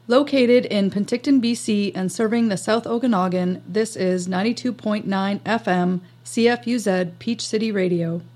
Located in Penticton, BC, and serving the South Okanagan, this is 92.9 FM CFUZ Peach City Radio.